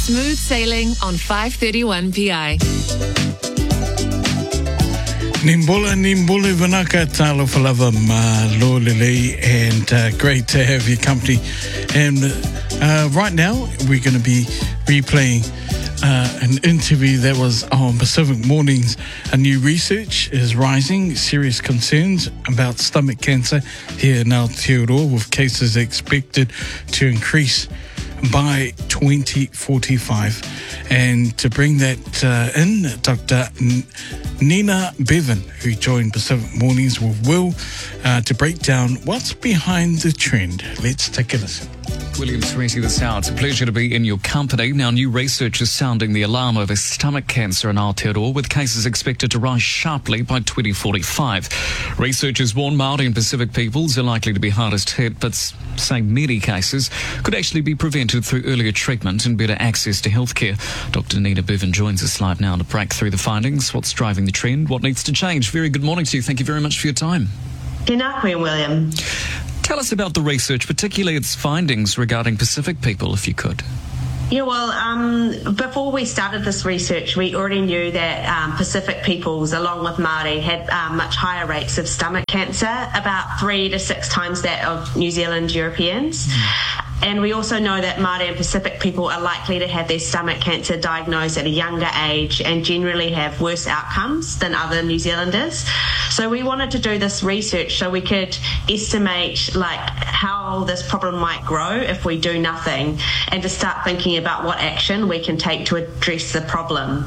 Smooth sailing on 531 PI. Nimbole Vanaka Talo Falava Malolele, and great to have your company. And right now we're going to be replaying an interview that was on Pacific Mornings. A new research is rising, serious concerns about stomach cancer here in Aotearoa, with cases expected to increase by 2045. And to bring that in, Dr. Nina Bevan, who joined Pacific Mornings with Will, to break down what's behind the trend. Let's take a listen. William Sweetie this hour. It's a pleasure to be in your company. Now, new research is sounding the alarm over stomach cancer in Aotearoa, with cases expected to rise sharply by 2045. Researchers warn Māori and Pacific peoples are likely to be hardest hit, but say many cases could actually be prevented through earlier treatment and better access to healthcare. Dr. Nina Bevan joins us live now to break through the findings, what's driving the trend, what needs to change. Very good morning to you. Thank you very much for your time. Tēnā koe, William. Tell us about the research, particularly its findings regarding Pacific people, if you could. Yeah, well, before we started this research, we already knew that Pacific peoples, along with Māori, had much higher rates of stomach cancer, about 3 to 6 times that of New Zealand Europeans. And we also know that Māori and Pacific people are likely to have their stomach cancer diagnosed at a younger age and generally have worse outcomes than other New Zealanders. So we wanted to do this research so we could estimate how this problem might grow if we do nothing, and to start thinking about what action we can take to address the problem.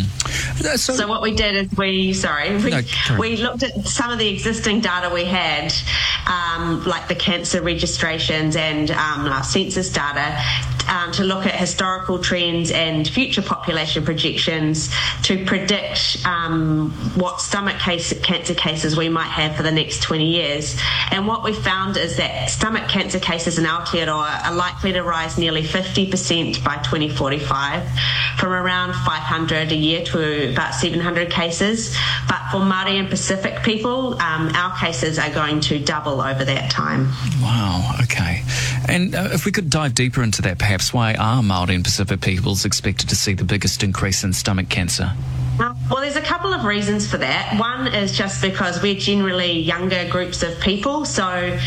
So what we did is we looked at some of the existing data we had, like the cancer registrations and census data, to look at historical trends and future population projections to predict what stomach cancer cases we might have for the next 20 years. And what we found is that stomach cancer cases in Aotearoa are likely to rise nearly 50% by 2045, from around 500 a year to about 700 cases. But for Māori and Pacific people, our cases are going to double over that time. Wow, okay. And if we could dive deeper into that, perhaps, why are Māori and Pacific peoples expected to see the biggest increase in stomach cancer? Well, there's a couple of reasons for that. One is just because we're generally younger groups of people, so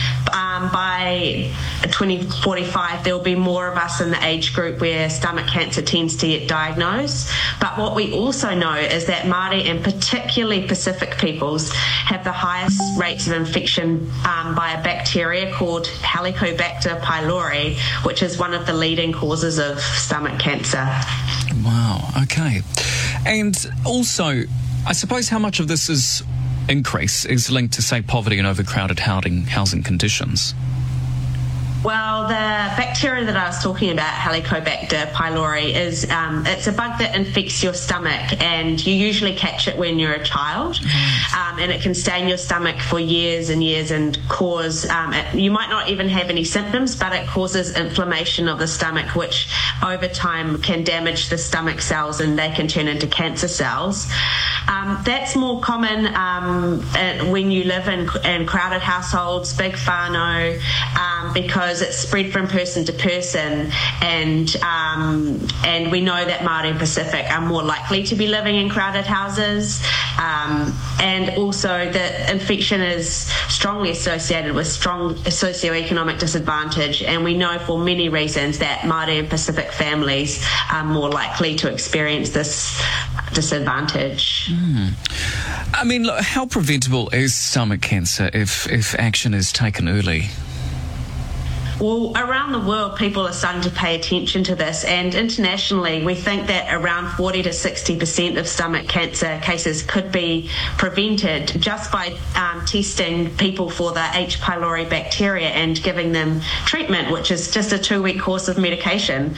by 2045 there will be more of us in the age group where stomach cancer tends to get diagnosed. But what we also know is that Māori and particularly Pacific peoples have the highest rates of infection by a bacteria called Helicobacter pylori, which is one of the leading causes of stomach cancer. Wow, okay. And also, I suppose how much of this increase is linked to, say, poverty and overcrowded housing conditions? Well, the bacteria that I was talking about, Helicobacter pylori, is it's a bug that infects your stomach, and you usually catch it when you're a child, and it can stay in your stomach for years and years and cause, you might not even have any symptoms, but it causes inflammation of the stomach, which over time can damage the stomach cells and they can turn into cancer cells. That's more common when you live in crowded households, big whānau, because it's spread from person to person, and we know that Māori and Pacific are more likely to be living in crowded houses, and also the infection is strongly associated with strong socioeconomic disadvantage, and we know for many reasons that Māori and Pacific families are more likely to experience this disadvantage. I mean, look, how preventable is stomach cancer if action is taken early? Well, around the world, people are starting to pay attention to this, and internationally, we think that around 40 to 60% of stomach cancer cases could be prevented just by testing people for the H. pylori bacteria and giving them treatment, which is just a 2-week course of medication.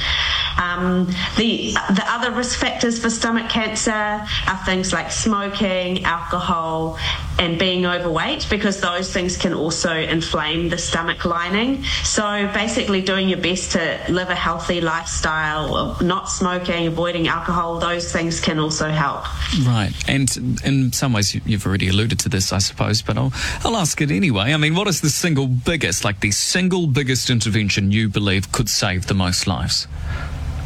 The other risk factors for stomach cancer are things like smoking, alcohol, and being overweight, because those things can also inflame the stomach lining. So basically doing your best to live a healthy lifestyle, not smoking, avoiding alcohol, those things can also help. Right. And in some ways you've already alluded to this, I suppose, but I'll ask it anyway. I mean, what is the single biggest intervention you believe could save the most lives?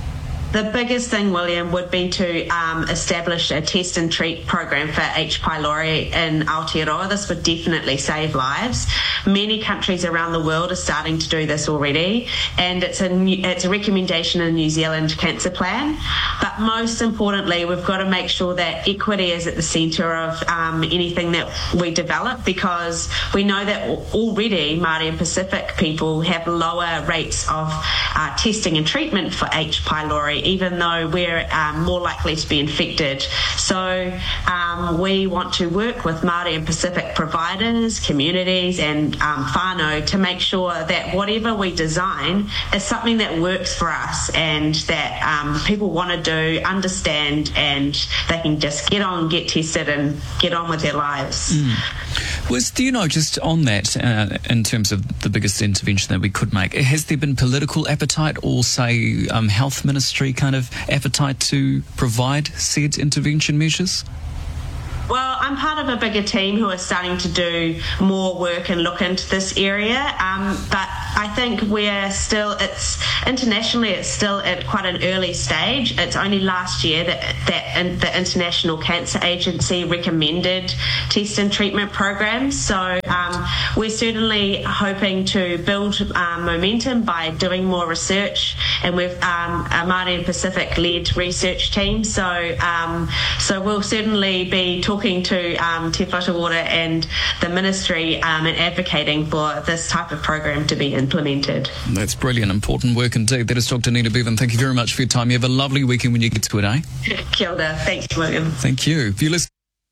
The biggest thing, William, would be to establish a test and treat program for H. pylori in Aotearoa. This would definitely save lives. Many countries around the world are starting to do this already, and it's a recommendation in the New Zealand Cancer Plan. But most importantly, we've got to make sure that equity is at the centre of anything that we develop, because we know that already Māori and Pacific people have lower rates of testing and treatment for H. pylori, even though we're more likely to be infected. So we want to work with Māori and Pacific providers, communities and whānau to make sure that whatever we design is something that works for us and that people want to do, understand, and they can just get tested and get on with their lives. Do you know, just on that, in terms of the biggest intervention that we could make, has there been political appetite or, say, health ministry kind of appetite to provide said intervention measures? Well, I'm part of a bigger team who are starting to do more work and look into this area, but I think internationally it's still at quite an early stage. It's only last year that the International Cancer Agency recommended test and treatment programs. So we're certainly hoping to build momentum by doing more research, and we've a Māori and Pacific-led research team. So we'll certainly be talking to Te Whatu Ora and the Ministry and advocating for this type of program to be implemented. That's brilliant, important work indeed. That is Dr. Nina Bevan. Thank you very much for your time. You have a lovely weekend when you get to it, eh? Kia ora. Thanks, William. Thank you. If you listen.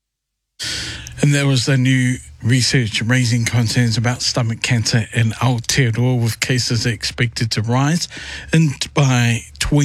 And there was the new research raising concerns about stomach cancer in Aotearoa, with cases expected to rise by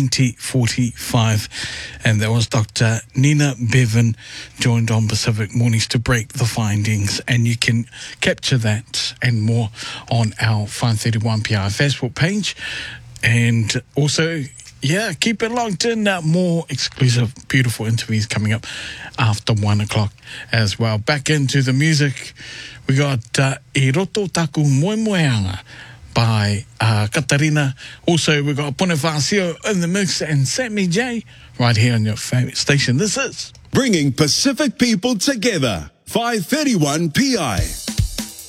2045. And there was Dr. Nina Bevan joined on Pacific Mornings to break the findings. And you can capture that and more on our 531PI Facebook page. And also, keep it locked in. More exclusive, beautiful interviews coming up after 1 o'clock as well. Back into the music, we got E Roto Taku Moemoeanga by Katarina. Also, we got Bonifacio in the mix and Sammy J right here on your favourite station. This is bringing Pacific people together. 531 PI.